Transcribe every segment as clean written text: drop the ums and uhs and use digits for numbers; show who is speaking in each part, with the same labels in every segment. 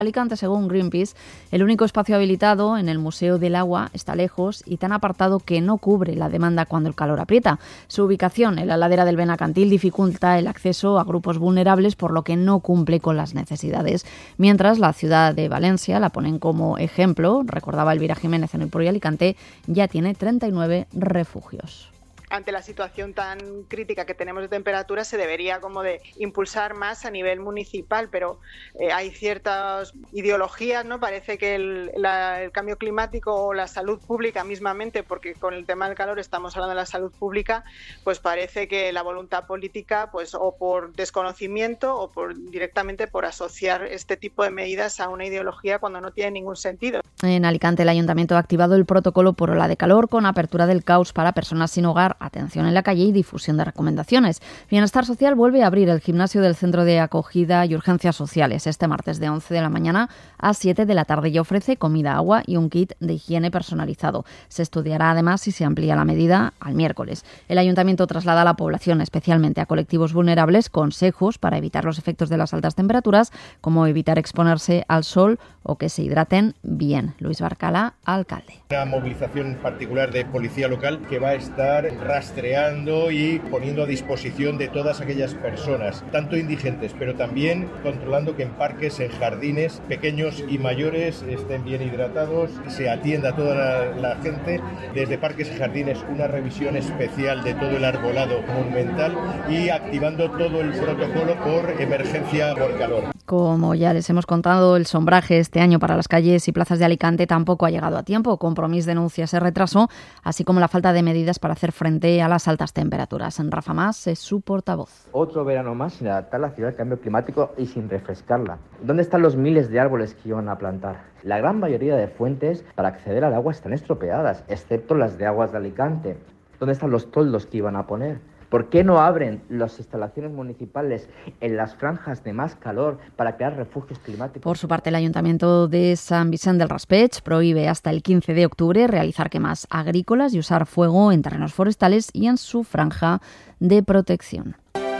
Speaker 1: Alicante, según Greenpeace, el único espacio habilitado en el Museo del Agua está lejos y tan apartado que no cubre la demanda cuando el calor aprieta. Su ubicación en la ladera del Benacantil dificulta el acceso a grupos vulnerables, por lo que no cumple con las necesidades. Mientras, la ciudad de Valencia la ponen como ejemplo, recordaba Elvira Jiménez en El Puro y Alicante, ya tiene 39 refugios.
Speaker 2: Ante la situación tan crítica que tenemos de temperatura, se debería como de impulsar más a nivel municipal, pero hay ciertas ideologías, ¿no? Parece que el cambio climático o la salud pública mismamente, porque con el tema del calor estamos hablando de la salud pública, pues parece que la voluntad política, pues o por desconocimiento o directamente por asociar este tipo de medidas a una ideología cuando no tiene ningún sentido.
Speaker 1: En Alicante, el Ayuntamiento ha activado el protocolo por ola de calor con apertura del CAUS para personas sin hogar, atención en la calle y difusión de recomendaciones. Bienestar Social vuelve a abrir el gimnasio del Centro de Acogida y Urgencias Sociales este martes de 11 de la mañana a 7 de la tarde y ofrece comida, agua y un kit de higiene personalizado. Se estudiará además si se amplía la medida al miércoles. El Ayuntamiento traslada a la población, especialmente a colectivos vulnerables, consejos para evitar los efectos de las altas temperaturas, como evitar exponerse al sol o que se hidraten bien. Luis Barcala, alcalde.
Speaker 3: Una movilización particular de policía local que va a estar rastreando y poniendo a disposición de todas aquellas personas, tanto indigentes, pero también controlando que en parques, en jardines, pequeños y mayores, estén bien hidratados, se atienda a toda la gente. Desde parques y jardines, una revisión especial de todo el arbolado monumental y activando todo el protocolo por emergencia por calor.
Speaker 1: Como ya les hemos contado, el sombraje este año para las calles y plazas de Alicante tampoco ha llegado a tiempo. Compromís denuncia ese retraso, así como la falta de medidas para hacer frente a las altas temperaturas. Rafa Mas es su portavoz.
Speaker 4: Otro verano más sin adaptar la ciudad al cambio climático y sin refrescarla. ¿Dónde están los miles de árboles que iban a plantar? La gran mayoría de fuentes para acceder al agua están estropeadas, excepto las de Aguas de Alicante. ¿Dónde están los toldos que iban a poner? ¿Por qué no abren las instalaciones municipales en las franjas de más calor para crear refugios climáticos?
Speaker 1: Por su parte, el Ayuntamiento de Sant Vicent del Raspeig prohíbe hasta el 15 de octubre realizar quemas agrícolas y usar fuego en terrenos forestales y en su franja de protección.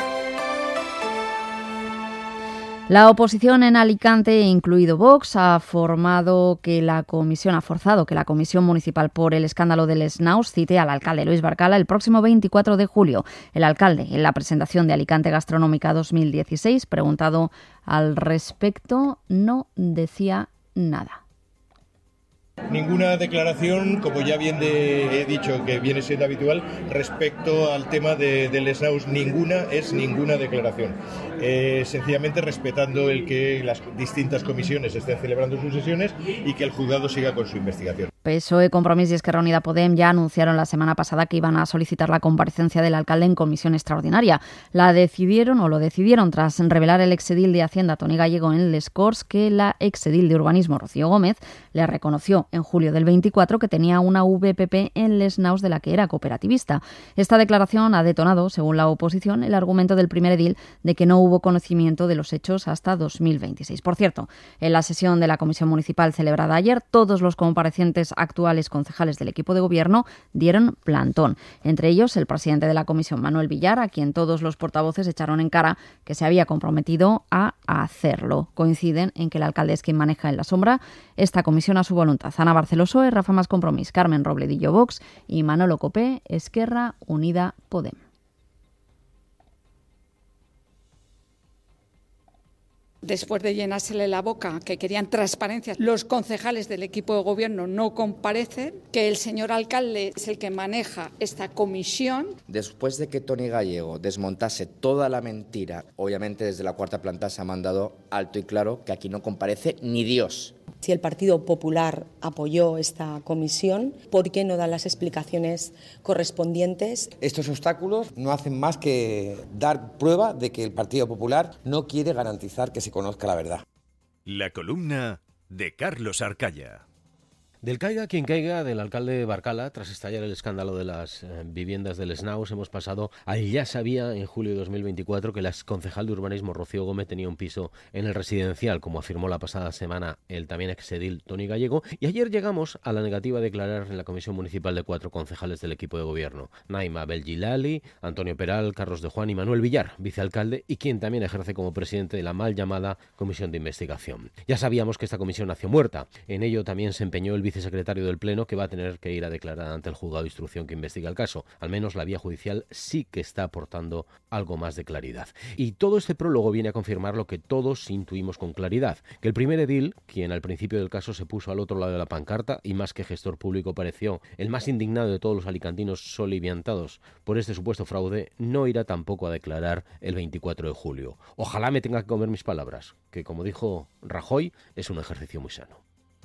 Speaker 1: La oposición en Alicante, incluido Vox, ha forzado que la Comisión Municipal por el escándalo del Snaus cite al alcalde Luis Barcala el próximo 24 de julio. El alcalde, en la presentación de Alicante Gastronómica 2016, preguntado al respecto, no decía nada.
Speaker 3: Ninguna declaración, como ya bien he dicho que viene siendo habitual, respecto al tema del SNAUS, ninguna declaración. Sencillamente respetando el que las distintas comisiones estén celebrando sus sesiones y que el juzgado siga con su investigación.
Speaker 1: PSOE, Compromís y Esquerra Unida Podem ya anunciaron la semana pasada que iban a solicitar la comparecencia del alcalde en comisión extraordinaria. Lo decidieron tras revelar el exedil de Hacienda Toni Gallego en Les Corts que la exedil de Urbanismo Rocío Gómez le reconoció en julio del 24 que tenía una VPP en Les Naus de la que era cooperativista. Esta declaración ha detonado, según la oposición, el argumento del primer edil de que no hubo conocimiento de los hechos hasta 2026. Por cierto, en la sesión de la Comisión Municipal celebrada ayer, todos los comparecientes actuales concejales del equipo de gobierno dieron plantón. Entre ellos, el presidente de la comisión, Manuel Villar, a quien todos los portavoces echaron en cara que se había comprometido a hacerlo. Coinciden en que el alcalde es quien maneja en la sombra esta comisión a su voluntad. Ana Barceloso, Rafa Mas Compromís, Carmen Robledillo Vox y Manolo Copé, Esquerra Unida Podem.
Speaker 5: Después de llenársele la boca que querían transparencia, los concejales del equipo de gobierno no comparecen, que el señor alcalde es el que maneja esta comisión.
Speaker 6: Después de que Toni Gallego desmontase toda la mentira, obviamente desde la cuarta planta se ha mandado alto y claro que aquí no comparece ni Dios.
Speaker 7: Si el Partido Popular apoyó esta comisión, ¿por qué no da las explicaciones correspondientes?
Speaker 8: Estos obstáculos no hacen más que dar prueba de que el Partido Popular no quiere garantizar que se conozca la verdad.
Speaker 9: La columna de Carlos Arcaya. Del caiga quien caiga del alcalde de Barcala, tras estallar el escándalo de las viviendas del Snaus, hemos pasado al ya sabía en julio de 2024 que la exconcejal de urbanismo Rocío Gómez tenía un piso en el residencial, como afirmó la pasada semana el también exedil Toni Gallego, y ayer llegamos a la negativa de declarar en la comisión municipal de 4 concejales del equipo de gobierno: Naima Belgilali, Antonio Peral, Carlos de Juan y Manuel Villar, vicealcalde, y quien también ejerce como presidente de la mal llamada comisión de investigación. Ya sabíamos que esta comisión nació muerta. En ello también se empeñó el vicesecretario del Pleno, que va a tener que ir a declarar ante el juzgado de instrucción que investiga el caso. Al menos la vía judicial sí que está aportando algo más de claridad. Y todo este prólogo viene a confirmar lo que todos intuimos con claridad: que el primer edil, quien al principio del caso se puso al otro lado de la pancarta y más que gestor público pareció el más indignado de todos los alicantinos soliviantados por este supuesto fraude, no irá tampoco a declarar el 24 de julio. Ojalá me tenga que comer mis palabras, que como dijo Rajoy, es un ejercicio muy sano.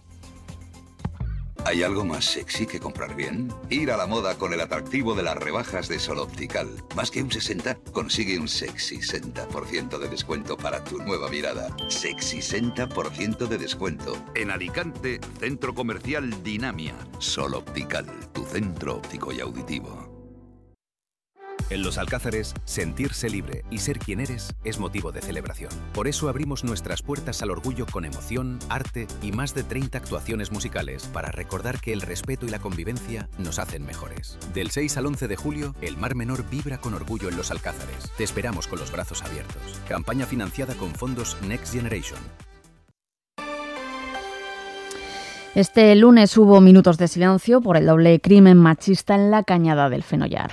Speaker 10: ¿Hay algo más sexy que comprar bien? Ir a la moda con el atractivo de las rebajas de Sol Optical. Más que un 60, consigue un sexy 60% de descuento para tu nueva mirada. Sexy 60% de descuento. En Alicante, Centro Comercial Dinamia. Sol Optical, tu centro óptico y auditivo.
Speaker 11: En Los Alcázares, sentirse libre y ser quien eres es motivo de celebración. Por eso abrimos nuestras puertas al orgullo con emoción, arte y más de 30 actuaciones musicales para recordar que el respeto y la convivencia nos hacen mejores. Del 6 al 11 de julio, el Mar Menor vibra con orgullo en Los Alcázares. Te esperamos con los brazos abiertos. Campaña financiada con fondos Next Generation.
Speaker 1: Este lunes hubo minutos de silencio por el doble crimen machista en la Cañada del Fenollar.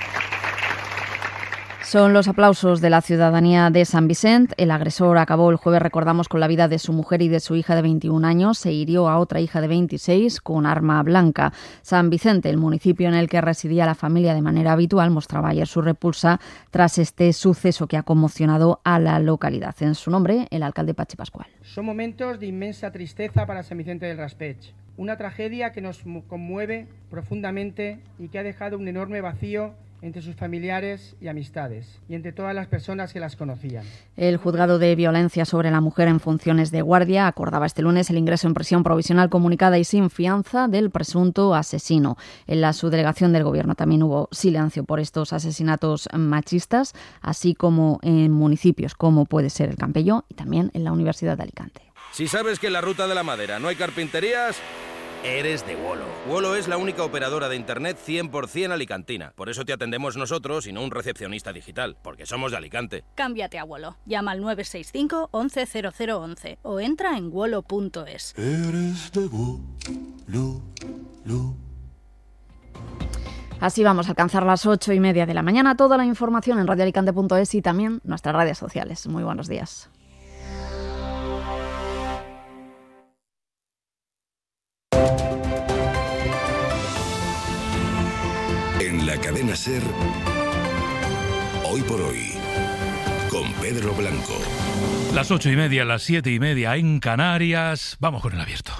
Speaker 1: Son los aplausos de la ciudadanía de San Vicent. El agresor acabó el jueves, recordamos, con la vida de su mujer y de su hija de 21 años. Se hirió a otra hija de 26 con arma blanca. San Vicente, el municipio en el que residía la familia de manera habitual, mostraba ayer su repulsa tras este suceso que ha conmocionado a la localidad. En su nombre, el alcalde Pachi Pascual.
Speaker 12: Son momentos de inmensa tristeza para San Vicente del Raspeig. Una tragedia que nos conmueve profundamente y que ha dejado un enorme vacío entre sus familiares y amistades, y entre todas las personas que las conocían.
Speaker 1: El juzgado de violencia sobre la mujer en funciones de guardia acordaba este lunes el ingreso en prisión provisional comunicada y sin fianza del presunto asesino. En la subdelegación del Gobierno también hubo silencio por estos asesinatos machistas, así como en municipios como puede ser el Campello y también en la Universidad de Alicante.
Speaker 13: Si sabes que en la Ruta de la Madera no hay carpinterías, eres de Wolo. Wolo es la única operadora de internet 100% alicantina. Por eso te atendemos nosotros y no un recepcionista digital, porque somos de Alicante.
Speaker 14: Cámbiate a Wolo. Llama al 965 11 0011 o entra en wolo.es.
Speaker 15: Eres de Wolo.
Speaker 1: Así vamos a alcanzar las 8:30 de la mañana. Toda la información en radioalicante.es y también nuestras redes sociales. Muy buenos días.
Speaker 10: En la cadena SER, Hoy por Hoy, con Pedro Blanco.
Speaker 16: Las 8:30, las 7:30 en Canarias. Vamos con el abierto.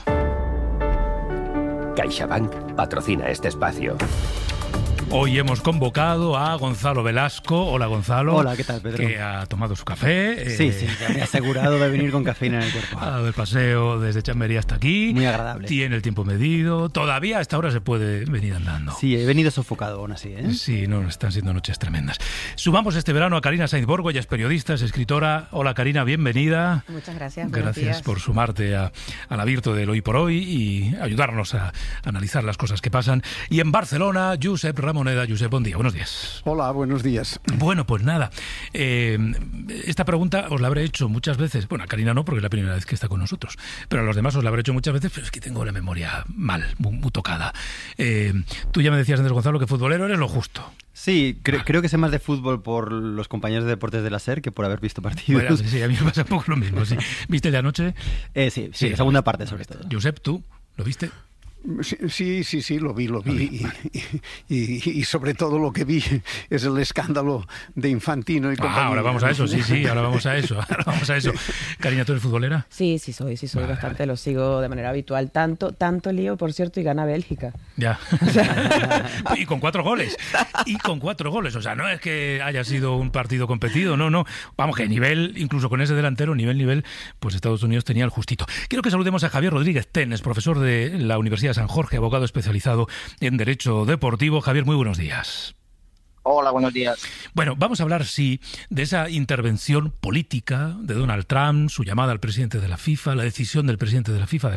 Speaker 17: CaixaBank patrocina este espacio.
Speaker 16: Hoy hemos convocado a Gonzalo Velasco. Hola, Gonzalo.
Speaker 18: Hola, ¿qué tal, Pedro?
Speaker 16: Que ha tomado su café.
Speaker 18: Sí, ya me he asegurado de venir con cafeína en el cuerpo.
Speaker 16: Ha dado el paseo desde Chamberí hasta aquí.
Speaker 18: Muy agradable.
Speaker 16: Tiene el tiempo medido. Todavía a esta hora se puede venir andando.
Speaker 18: Sí, he venido sofocado aún así, ¿eh?
Speaker 16: Sí, no, están siendo noches tremendas. Sumamos este verano a Karina Sainz Borgo. Ella es periodista, es escritora. Hola, Karina, bienvenida.
Speaker 19: Muchas gracias.
Speaker 16: Gracias por sumarte al abierto del Hoy por Hoy y ayudarnos a analizar las cosas que pasan. Y en Barcelona, Josep Ramoneda. Josep, buen día. Buenos días.
Speaker 20: Hola, buenos días.
Speaker 16: Bueno, pues nada, esta pregunta os la habré hecho muchas veces. Bueno, a Karina no, porque es la primera vez que está con nosotros, pero a los demás os la habré hecho muchas veces, pero es que tengo la memoria mal, muy tocada. Tú ya me decías antes, Gonzalo, que futbolero eres lo justo.
Speaker 18: Sí, creo que sé más de fútbol por los compañeros de deportes de la SER que por haber visto partidos.
Speaker 16: Bueno, sí, a mí me pasa un poco lo mismo. Sí. ¿Viste el de anoche?
Speaker 18: Sí, segunda parte sobre todo.
Speaker 16: Josep, ¿tú lo viste?
Speaker 20: Sí, lo vi. Y sobre todo lo que vi es el escándalo de Infantino y compañía.
Speaker 16: Ahora vamos a eso, sí, ahora vamos a eso. Karina, ¿tú eres futbolera?
Speaker 19: Sí, soy bastante, lo sigo de manera habitual. Tanto lío, por cierto, y gana Bélgica.
Speaker 16: Ya. Y con 4 goles. O sea, no es que haya sido un partido competido, no. Vamos, que nivel, incluso con ese delantero, nivel, pues Estados Unidos tenía el justito. Quiero que saludemos a Javier Rodríguez Ten, es profesor de la Universidad García San Jorge, abogado especializado en Derecho Deportivo. Javier, muy buenos días.
Speaker 21: Hola, buenos días.
Speaker 16: Bueno, vamos a hablar, sí, de esa intervención política de Donald Trump, su llamada al presidente de la FIFA, la decisión del presidente de la FIFA,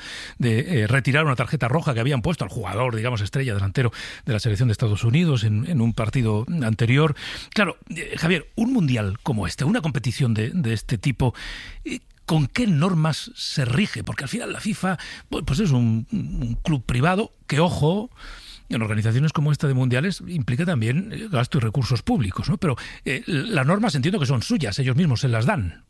Speaker 16: de retirar una tarjeta roja que habían puesto al jugador, digamos, estrella delantero de la selección de Estados Unidos en un partido anterior. Claro, Javier, un mundial como este, una competición de este tipo, ¿con qué normas se rige? Porque al final la FIFA pues es un club privado que, ojo, en organizaciones como esta de mundiales implica también gasto y recursos públicos, ¿no? Pero las normas entiendo que son suyas, ellos mismos se las dan.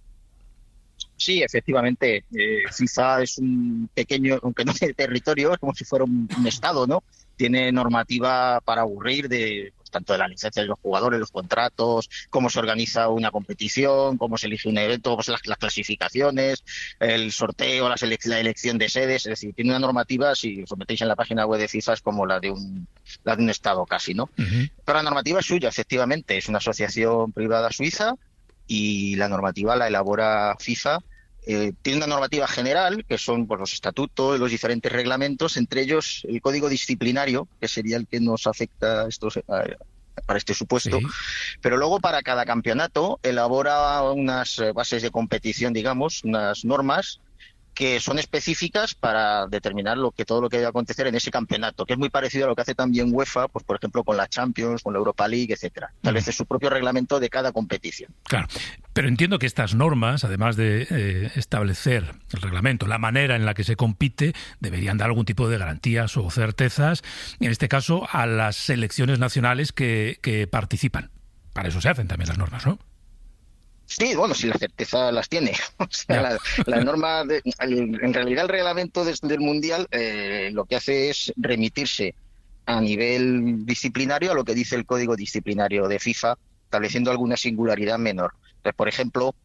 Speaker 21: Sí, efectivamente. FIFA es un pequeño, aunque no tiene territorio, es como si fuera un estado, ¿no? Tiene normativa para aburrir tanto de la licencia de los jugadores, los contratos, cómo se organiza una competición, cómo se elige un evento, pues las clasificaciones, el sorteo, la elección de sedes. Es decir, tiene una normativa, si os metéis en la página web de FIFA, es como la de un estado casi, ¿no? Uh-huh. Pero la normativa es suya, efectivamente. Es una asociación privada suiza y la normativa la elabora FIFA. Tiene una normativa general, que son pues, los estatutos, los diferentes reglamentos, entre ellos el código disciplinario, que sería el que nos afecta para este supuesto. Sí. Pero luego para cada campeonato elabora unas bases de competición, digamos, unas normas que son específicas para determinar todo lo que debe acontecer en ese campeonato, que es muy parecido a lo que hace también UEFA, pues por ejemplo con la Champions, con la Europa League, etcétera. Tal vez es su propio reglamento de cada competición.
Speaker 16: Claro, pero entiendo que estas normas, además de establecer el reglamento, la manera en la que se compite, deberían dar algún tipo de garantías o certezas, en este caso a las selecciones nacionales que participan. Para eso se hacen también las normas, ¿no?
Speaker 21: Sí, bueno, si la certeza las tiene. O sea, la norma, en realidad el reglamento del Mundial lo que hace es remitirse a nivel disciplinario a lo que dice el Código Disciplinario de FIFA, estableciendo alguna singularidad menor. Entonces, por ejemplo,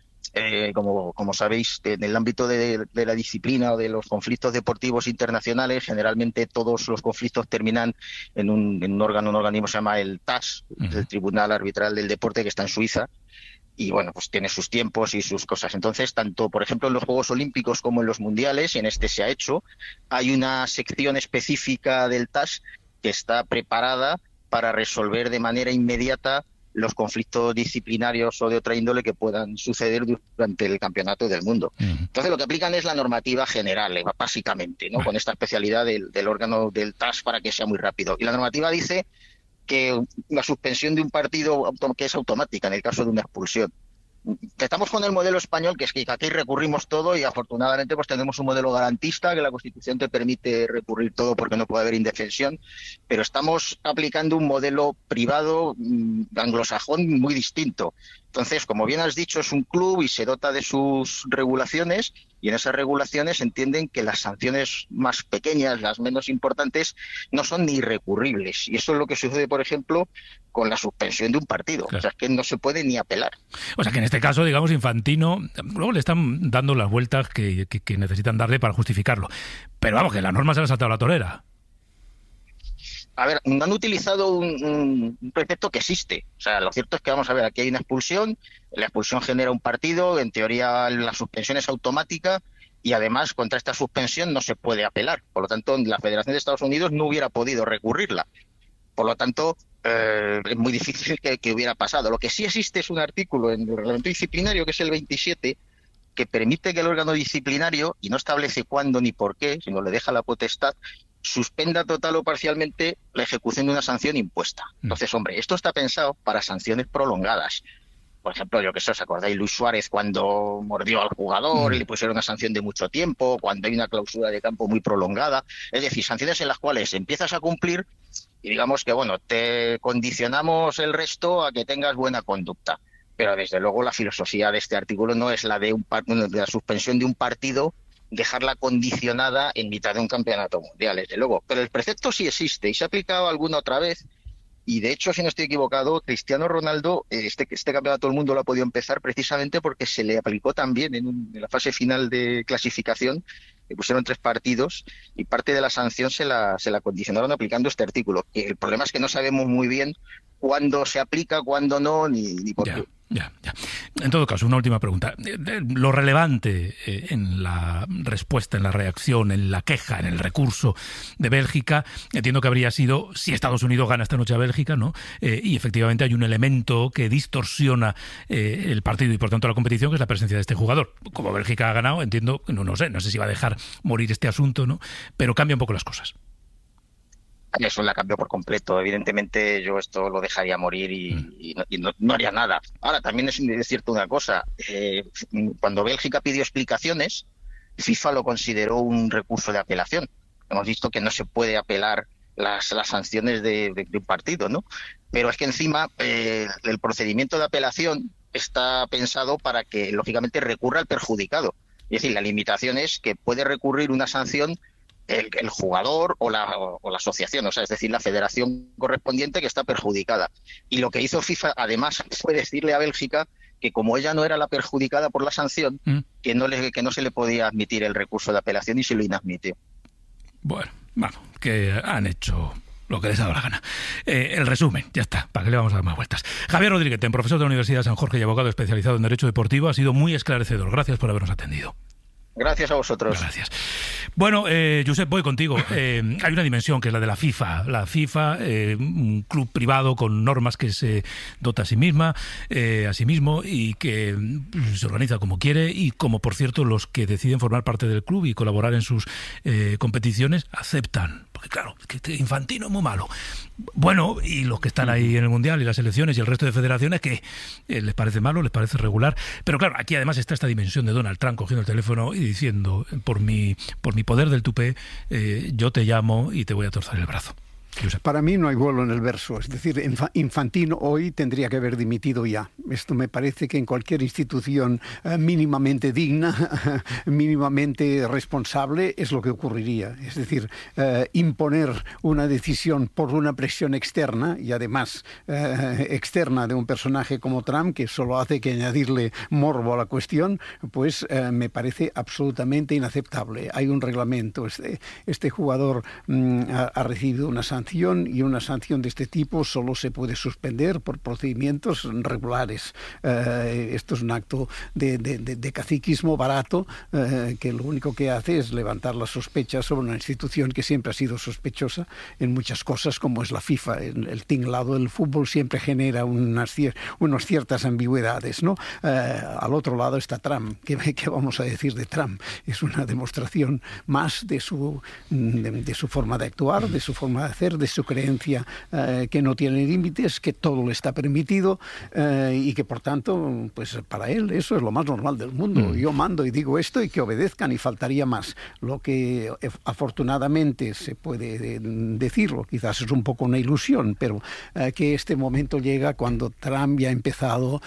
Speaker 21: como sabéis, en el ámbito de la disciplina o de los conflictos deportivos internacionales, generalmente todos los conflictos terminan en un organismo que se llama el TAS, el Tribunal Arbitral del Deporte, que está en Suiza. Y bueno, pues tiene sus tiempos y sus cosas. Entonces, tanto, por ejemplo, en los Juegos Olímpicos como en los Mundiales, y en este se ha hecho, hay una sección específica del TAS que está preparada para resolver de manera inmediata los conflictos disciplinarios o de otra índole que puedan suceder durante el Campeonato del Mundo. Entonces, lo que aplican es la normativa general, básicamente, ¿no? Con esta especialidad del órgano del TAS para que sea muy rápido. Y la normativa dice que la suspensión de un partido que es automática en el caso de una expulsión. Estamos con el modelo español, que es que aquí recurrimos todo y afortunadamente pues tenemos un modelo garantista que la Constitución te permite recurrir todo porque no puede haber indefensión, pero estamos aplicando un modelo privado anglosajón muy distinto. Entonces, como bien has dicho, es un club y se dota de sus regulaciones, y en esas regulaciones entienden que las sanciones más pequeñas, las menos importantes, no son ni recurribles. Y eso es lo que sucede, por ejemplo, con la suspensión de un partido. Claro. O sea, es que no se puede ni apelar.
Speaker 16: O sea, que en este caso, digamos, Infantino, luego le están dando las vueltas que necesitan darle para justificarlo. Pero vamos, que la norma se le ha saltado la torera.
Speaker 21: A ver, no han utilizado un precepto que existe. O sea, lo cierto es que, vamos a ver, aquí hay una expulsión, la expulsión genera un partido, en teoría la suspensión es automática y además contra esta suspensión no se puede apelar. Por lo tanto, la Federación de Estados Unidos no hubiera podido recurrirla. Por lo tanto, es muy difícil que hubiera pasado. Lo que sí existe es un artículo en el reglamento disciplinario, que es el 27, que permite que el órgano disciplinario, y no establece cuándo ni por qué, sino le deja la potestad, suspenda total o parcialmente la ejecución de una sanción impuesta. Entonces, hombre, esto está pensado para sanciones prolongadas. Por ejemplo, yo que sé, ¿os acordáis Luis Suárez cuando mordió al jugador y le pusieron una sanción de mucho tiempo, cuando hay una clausura de campo muy prolongada? Es decir, sanciones en las cuales empiezas a cumplir y digamos que, bueno, te condicionamos el resto a que tengas buena conducta. Pero desde luego la filosofía de este artículo no es la de la suspensión de un partido, dejarla condicionada en mitad de un campeonato mundial, desde luego. Pero el precepto sí existe y se ha aplicado alguna otra vez. Y de hecho, si no estoy equivocado, Cristiano Ronaldo, este campeonato del mundo lo ha podido empezar precisamente porque se le aplicó también en la fase final de clasificación. Le pusieron 3 partidos y parte de la sanción se la condicionaron aplicando este artículo. El problema es que no sabemos muy bien cuándo se aplica, cuándo no, ni por qué.
Speaker 16: Ya. En todo caso, una última pregunta. Lo relevante en la respuesta, en la reacción, en la queja, en el recurso de Bélgica, entiendo que habría sido si Estados Unidos gana esta noche a Bélgica, ¿no? Y efectivamente hay un elemento que distorsiona el partido y por tanto la competición, que es la presencia de este jugador. Como Bélgica ha ganado, entiendo, no sé si va a dejar morir este asunto, ¿no? Pero cambia un poco las cosas.
Speaker 21: Eso la cambió por completo. Evidentemente yo esto lo dejaría morir y no haría nada. Ahora, también es cierto una cosa. Cuando Bélgica pidió explicaciones, FIFA lo consideró un recurso de apelación. Hemos visto que no se puede apelar las sanciones de un partido, ¿no? Pero es que encima el procedimiento de apelación está pensado para que, lógicamente, recurra al perjudicado. Es decir, la limitación es que puede recurrir una sanción el jugador o la asociación, o sea, es decir, la federación correspondiente que está perjudicada. Y lo que hizo FIFA, además, fue decirle a Bélgica que como ella no era la perjudicada por la sanción, que no se le podía admitir el recurso de apelación y se lo inadmitió.
Speaker 16: Bueno, que han hecho lo que les ha dado la gana. El resumen, ya está, ¿para qué le vamos a dar más vueltas? Javier Rodríguez, profesor de la Universidad de San Jorge y abogado especializado en Derecho Deportivo, ha sido muy esclarecedor. Gracias por habernos atendido.
Speaker 21: Gracias a vosotros.
Speaker 16: Gracias. Bueno, Josep, voy contigo. Hay una dimensión que es la de la FIFA. La FIFA, un club privado con normas que se dota a sí mismo y que se organiza como quiere y como, por cierto, los que deciden formar parte del club y colaborar en sus competiciones aceptan. Porque claro, que Infantino es muy malo. Bueno, y los que están ahí en el Mundial y las selecciones y el resto de federaciones que les parece malo, les parece regular. Pero claro, aquí además está esta dimensión de Donald Trump cogiendo el teléfono y diciendo, por mi poder del tupé, yo te llamo y te voy a torcer el brazo.
Speaker 20: Para mí no hay vuelo en el verso. Es decir, Infantino hoy tendría que haber dimitido ya. Esto me parece que en cualquier institución mínimamente digna, mínimamente responsable, es lo que ocurriría. Es decir, imponer una decisión por una presión externa, y además externa de un personaje como Trump, que solo hace que añadirle morbo a la cuestión, pues me parece absolutamente inaceptable. Hay un reglamento. Este jugador ha recibido una sanción, y una sanción de este tipo solo se puede suspender por procedimientos regulares. Esto es un acto de caciquismo barato que lo único que hace es levantar la sospecha sobre una institución que siempre ha sido sospechosa en muchas cosas, como es la FIFA. El tinglado del fútbol siempre genera unas ciertas ambigüedades, ¿no? Al otro lado está Trump. ¿Qué vamos a decir de Trump? Es una demostración más de su forma de actuar, de su forma de hacer, de su creencia que no tiene límites, que todo le está permitido y que por tanto, pues para él eso es lo más normal del mundo. Yo mando y digo esto y que obedezcan, y faltaría más. Lo que afortunadamente se puede decirlo, quizás es un poco una ilusión, pero que este momento llega cuando Trump ya ha empezado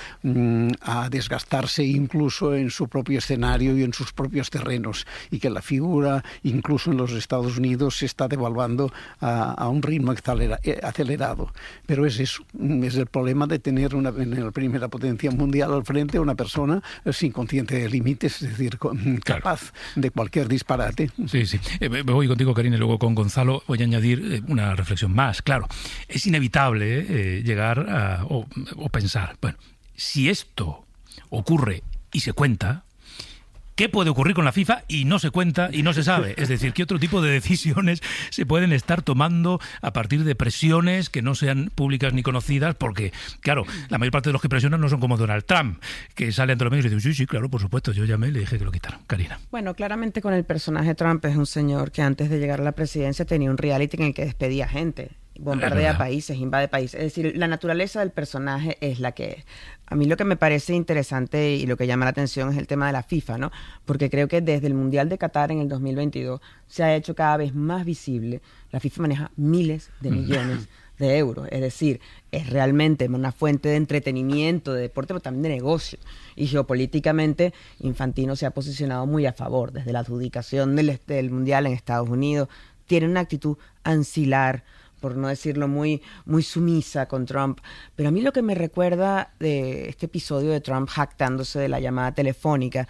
Speaker 20: a desgastarse incluso en su propio escenario y en sus propios terrenos, y que la figura incluso en los Estados Unidos se está devaluando a un ritmo acelerado. Pero es eso, es el problema de tener en la primera potencia mundial al frente una persona sin conciencia de límites, es decir, capaz de cualquier disparate.
Speaker 16: Sí. Voy contigo, Karina, y luego con Gonzalo. Voy a añadir una reflexión más. Claro, es inevitable llegar o pensar, bueno, si esto ocurre y se cuenta, ¿qué puede ocurrir con la FIFA y no se cuenta y no se sabe? Es decir, ¿qué otro tipo de decisiones se pueden estar tomando a partir de presiones que no sean públicas ni conocidas? Porque, claro, la mayor parte de los que presionan no son como Donald Trump, que sale ante los medios y dice, sí, claro, por supuesto, yo llamé y le dije que lo quitaran. Karina.
Speaker 19: Bueno, claramente con el personaje Trump es un señor que antes de llegar a la presidencia tenía un reality en el que despedía gente. Bombardea países, invade países. Es decir, la naturaleza del personaje es la que es. A mí lo que me parece interesante y lo que llama la atención es el tema de la FIFA, ¿no? Porque creo que desde el Mundial de Qatar en el 2022 se ha hecho cada vez más visible. La FIFA maneja miles de millones de euros. Es decir, es realmente una fuente de entretenimiento, de deporte, pero también de negocio. Y geopolíticamente, Infantino se ha posicionado muy a favor. Desde la adjudicación del Mundial en Estados Unidos, tiene una actitud ancilar, por no decirlo muy sumisa con Trump. Pero a mí lo que me recuerda de este episodio de Trump jactándose de la llamada telefónica,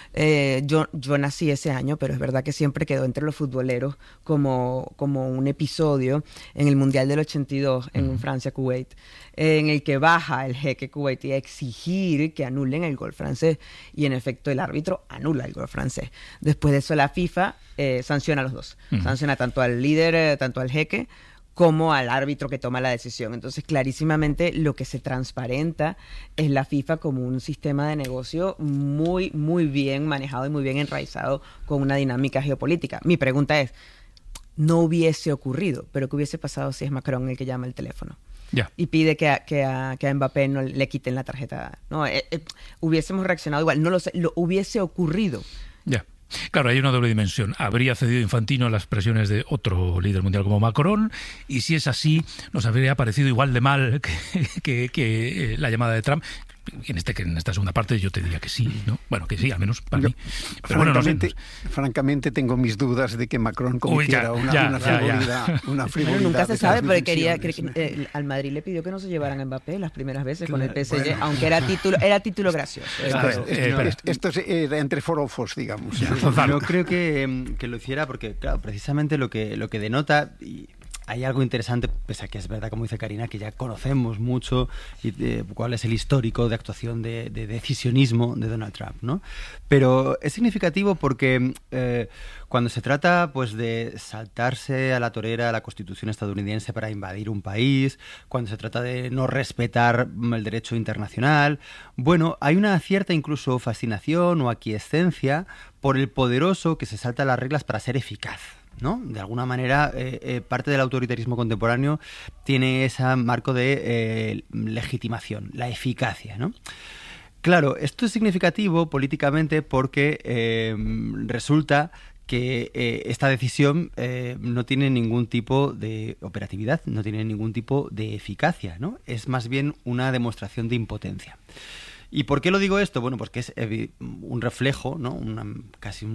Speaker 19: yo nací ese año, pero es verdad que siempre quedó entre los futboleros como un episodio en el Mundial del 82 en Francia-Kuwait, en el que baja el jeque kuwaití a exigir que anulen el gol francés, y en efecto el árbitro anula el gol francés. Después de eso la FIFA sanciona a los dos, sanciona tanto al líder, tanto al jeque, como al árbitro que toma la decisión. Entonces, clarísimamente, lo que se transparenta es la FIFA como un sistema de negocio muy, muy bien manejado y muy bien enraizado con una dinámica geopolítica. Mi pregunta es, no hubiese ocurrido, pero ¿qué hubiese pasado si es Macron el que llama el teléfono? Y pide que a Mbappé no le quiten la tarjeta? No, hubiésemos reaccionado igual. No lo sé, lo hubiese ocurrido.
Speaker 16: Ya. Claro, hay una doble dimensión. Habría cedido Infantino a las presiones de otro líder mundial como Macron, y si es así, nos habría parecido igual de mal que la llamada de Trump. En esta segunda parte yo te diría que sí, ¿no? Bueno, que sí, al menos para mí. Pero
Speaker 20: francamente tengo mis dudas de que Macron cometiera una frivolidad.
Speaker 19: Bueno, nunca se sabe, pero al Madrid le pidió que no se llevaran a Mbappé las primeras veces con el PSG, aunque era título gracioso.
Speaker 20: Esto era entre forofos, digamos.
Speaker 18: Yo creo que lo hiciera porque, claro, precisamente lo que denota... Hay algo interesante, pese a que es verdad, como dice Karina, que ya conocemos mucho cuál es el histórico de actuación de decisionismo de Donald Trump, ¿no? Pero es significativo porque cuando se trata pues de saltarse a la torera a la Constitución estadounidense para invadir un país, cuando se trata de no respetar el derecho internacional, bueno, hay una cierta incluso fascinación o aquiescencia por el poderoso que se salta las reglas para ser eficaz, ¿no? De alguna manera, parte del autoritarismo contemporáneo tiene ese marco de legitimación, la eficacia, ¿no? Claro, esto es significativo políticamente porque resulta que esta decisión no tiene ningún tipo de operatividad, no tiene ningún tipo de eficacia, ¿no? Es más bien una demostración de impotencia. ¿Y por qué lo digo esto? Bueno, porque es un reflejo, ¿no? Casi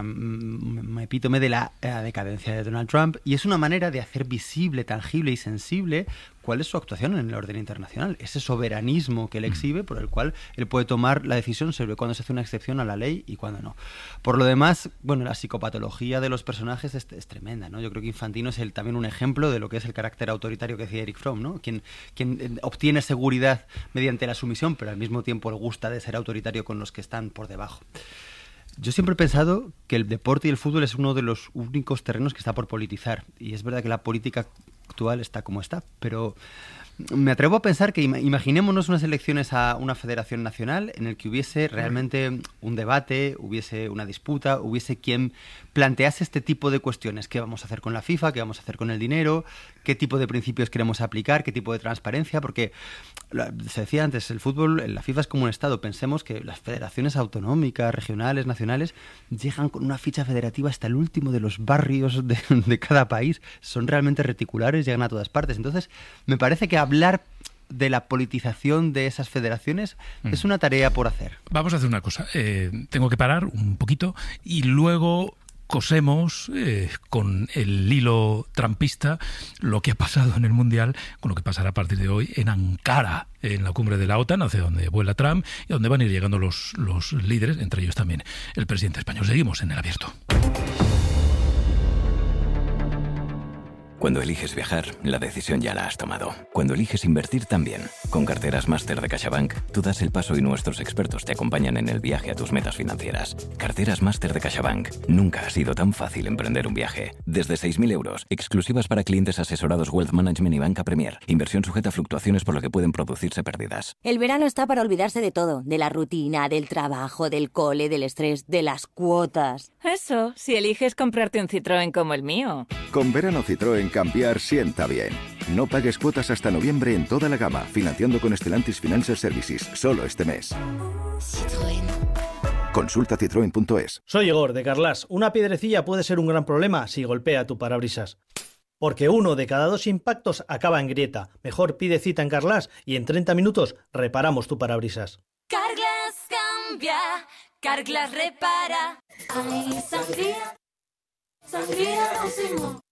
Speaker 18: un epítome de la decadencia de Donald Trump, y es una manera de hacer visible, tangible y sensible cuál es su actuación en el orden internacional, ese soberanismo que él exhibe, por el cual él puede tomar la decisión sobre cuándo se hace una excepción a la ley y cuándo no. Por lo demás, bueno, la psicopatología de los personajes es tremenda, ¿no? Yo creo que Infantino es también un ejemplo de lo que es el carácter autoritario que decía Eric Fromm, ¿no? Quien obtiene seguridad mediante la sumisión, pero al mismo tiempo le gusta de ser autoritario con los que están por debajo. Yo siempre he pensado que el deporte y el fútbol es uno de los únicos terrenos que está por politizar, y es verdad que la política actual está como está, pero me atrevo a pensar que imaginémonos unas elecciones a una federación nacional en el que hubiese realmente un debate, hubiese una disputa, hubiese quien plantease este tipo de cuestiones. ¿Qué vamos a hacer con la FIFA? ¿Qué vamos a hacer con el dinero? ¿Qué tipo de principios queremos aplicar? ¿Qué tipo de transparencia? Porque se decía antes, el fútbol, la FIFA es como un Estado. Pensemos que las federaciones autonómicas, regionales, nacionales, llegan con una ficha federativa hasta el último de los barrios de cada país. Son realmente reticulares, llegan a todas partes. Entonces, me parece que hablar de la politización de esas federaciones es una tarea por hacer.
Speaker 16: Vamos a hacer una cosa. Tengo que parar un poquito y luego cosemos con el hilo trumpista lo que ha pasado en el Mundial con lo que pasará a partir de hoy en Ankara, en la cumbre de la OTAN, hacia donde vuela Trump y donde van a ir llegando los líderes, entre ellos también el presidente español. Seguimos en El Abierto.
Speaker 17: Cuando eliges viajar, la decisión ya la has tomado. Cuando eliges invertir, también. Con Carteras Máster de CaixaBank, tú das el paso y nuestros expertos te acompañan en el viaje a tus metas financieras. Carteras Máster de CaixaBank. Nunca ha sido tan fácil emprender un viaje. Desde 6.000 euros, exclusivas para clientes asesorados Wealth Management y Banca Premier. Inversión sujeta a fluctuaciones por lo que pueden producirse pérdidas.
Speaker 2: El verano está para olvidarse de todo. De la rutina, del trabajo, del cole, del estrés, de las cuotas.
Speaker 22: Eso, si eliges comprarte un Citroën como el mío.
Speaker 23: Con verano Citroën cambiar sienta bien. No pagues cuotas hasta noviembre en toda la gama, financiando con Stellantis Financial Services, solo este mes. Citroën. Consulta citroen.es.
Speaker 24: Soy Igor, de Carglass. Una piedrecilla puede ser un gran problema si golpea tu parabrisas. Porque 1 de cada 2 impactos acaba en grieta. Mejor pide cita en Carglass y en 30 minutos reparamos tu parabrisas.
Speaker 25: Carglass cambia, Carglass repara. Ay, sangría, sangría,